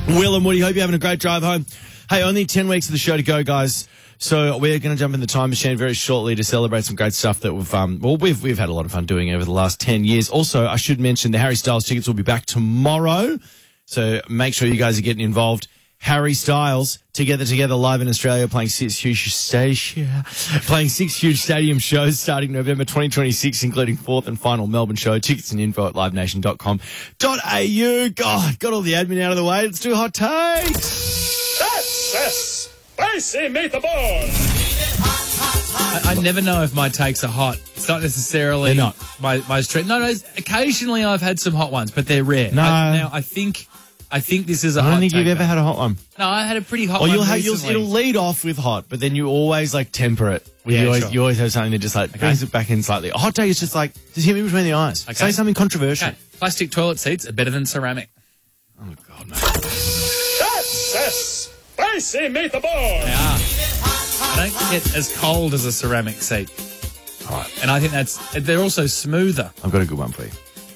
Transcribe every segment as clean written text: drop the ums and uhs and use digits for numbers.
Will and Woody, hope you're having a great drive home. Hey, only 10 weeks of the show to go, guys. So we're going to jump in the time machine very shortly to celebrate some great stuff that we've had a lot of fun doing over the last 10 years. Also, I should mention the Harry Styles tickets will be back tomorrow. So make sure you guys are getting involved. Harry Styles, Together live in Australia, playing six huge stadium shows starting November 2026, including fourth and final Melbourne show. Tickets and info at liveNation.com.au. God, got all the admin out of the way. Let's do hot takes. That's a spicy meatball. I never know if my takes are hot. It's not necessarily They're not. my street. No, occasionally I've had some hot ones, but they're rare. No. I think this is a hot I don't think take, you've ever mate. had a hot one. No, I had a pretty hot Or one it'll recently. lead off with hot, but then you always like temper it. Yeah, You always have something that just like brings it back in slightly. A hot take is just like, just hit me between the eyes. Okay. Say something controversial. Okay. Plastic toilet seats are better than ceramic. Oh, God, mate. That's a spicy meatball. They are. I don't get as cold as a ceramic seat. All right. And I think they're also smoother. I've got a good one for you.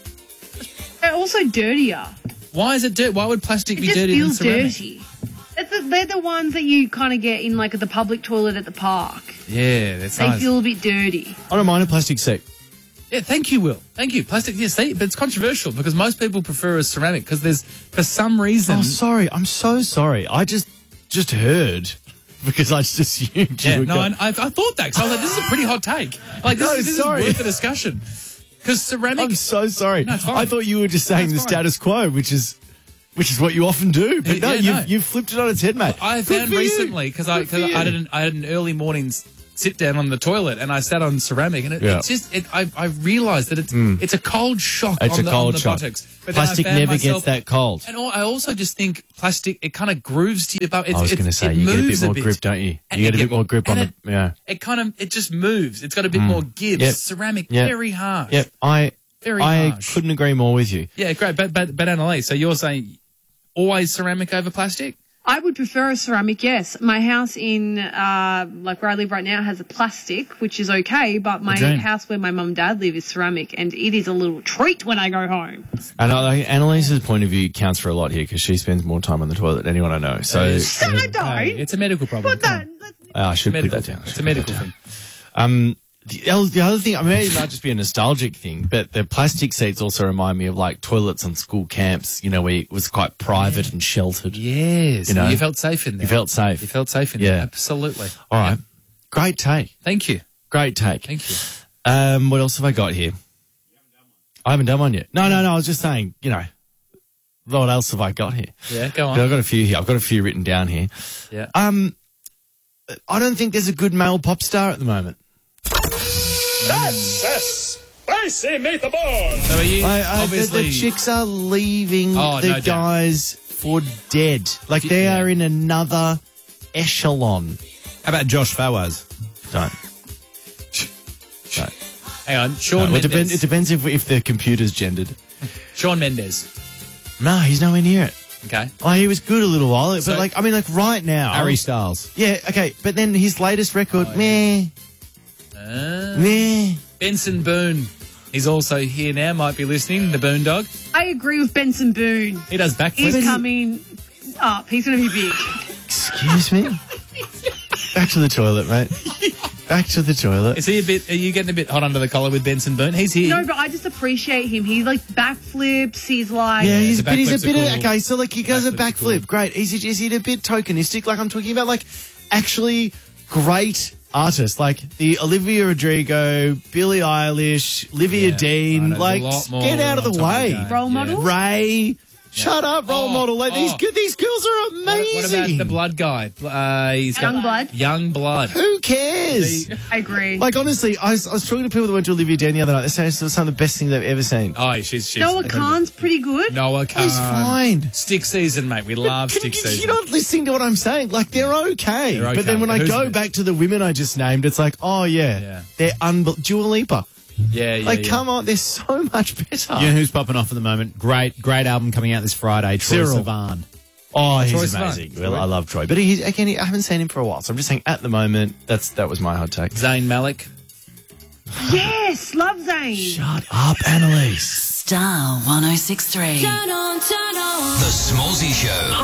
They're also dirtier. Why is it dirty? Why would plastic It be just dirtier than feels ceramic? dirty. They're the ones that you kind of get in like at the public toilet at the park. Yeah, that's They nice. feel a bit dirty. I don't mind a plastic seat. Yeah, thank you, Will. Thank you. Plastic, yes, but it's controversial because most people prefer a ceramic because there's, for some reason... Oh, sorry. I'm so sorry. I just heard because I just assumed you Yeah, would no, go. I thought that because I was like, this is a pretty hot take. Like, No, this is sorry. worth a discussion. Because ceramic... I'm so sorry. No, it's fine. I thought you were just saying No, the it's fine. status quo, which is what you often do. But no, Yeah, no. you've flipped it on its head, mate. I Good found for you. recently because I Good for you. had an early morning sit down on the toilet and I sat on ceramic and Yeah. it's just I realised that it's a cold shock. It's on a cold the shock. buttocks. But then I Plastic found never myself- gets that cold. And I also just think plastic it kind of grooves to you. But I was going to say, you get a bit more grip, don't you? And You get a it bit more grip on and the... Yeah. It just moves. It's got a bit more give. Yep. Ceramic, Yep. very harsh. Yep, I harsh. couldn't agree more with you. Yeah, great. But Annalise, so you're saying always ceramic over plastic? I would prefer a ceramic, yes. My house in, like where I live right now has a plastic, which is okay, but my dream. house where my mum and dad live is ceramic, and it is a little treat when I go home. And Annalise's point of view counts for a lot here because she spends more time on the toilet than anyone I know. So I don't. Hey, it's a medical problem. Put that. I should medical put that down. It's a medical thing. The other thing, I mean, it might just be a nostalgic thing, but the plastic seats also remind me of like toilets on school camps, you know, where it was quite private and sheltered. Yes. You know, you felt safe in there. You felt safe. You felt safe in Yeah. there. Absolutely. All right. Great take. Thank you. Great take. Thank you. What else have I got here? I haven't done one yet. No. I was just saying, you know, what else have I got here? Yeah, go I've on. got a few here. I've got a few written down here. Yeah. I don't think there's a good male pop star at the moment. That's a spicy meatball. So are you obviously... the chicks are leaving Oh, the no doubt. guys for dead. Like they Yeah. are in another echelon. How about Josh Fawaz? Don't. Hang on. Shawn No, it Mendes. depends if the computer's gendered. Shawn Mendes. No, he's nowhere near it. Okay. Oh, he was good a little while, but So- like right now. Harry Styles. Yeah, okay, but then his latest record, meh. Benson Boone. He's also here now, might be listening, the Boone Dog. I agree with Benson Boone. He does backflips. He's coming up. He's going to be big. Excuse me? Back to the toilet, mate. Back to the toilet. Is he are you getting a bit hot under the collar with Benson Boone? He's here. No, but I just appreciate him. He like backflips. He's like, Yeah, he's the a bit backflips are cool. okay, so like he goes a Backflips are backflip, cool. great. Is he a bit tokenistic? Like I'm talking about like actually great artists like the Olivia Rodrigo, Billie Eilish, Olivia Yeah, Dean, there's a like lot more get out of on the top way. that. role model. Ray, shut up, role Oh, model. Like these oh. these girls are amazing. What about the blood guy? He's got Young Blood? Young Blood. Who cares? I agree. Like honestly, I was talking to people that went to Olivia Dean the other night. They say it's some of the best things they've ever seen. Oh, she's Noah Khan's pretty good. Noah Khan. He's fine. Stick season, mate. We love stick season. You're not listening to what I'm saying. Like, they're okay. They're But then okay. when I Who's go next? back to the women I just named, it's like, oh, yeah. They're Dua Lipa. Yeah. Like, come on, they're so much better. You know who's popping off at the moment? Great album coming out this Friday. Troye Cyril. Sivan. Oh, Troye he's Sivan. amazing. Well, I love Troy. But I haven't seen him for a while. So I'm just saying, at the moment, that was my hot take. Zayn Malik. Yes, love Zayn. Shut up, Annalise. Star 106.3. The Smallsy Show.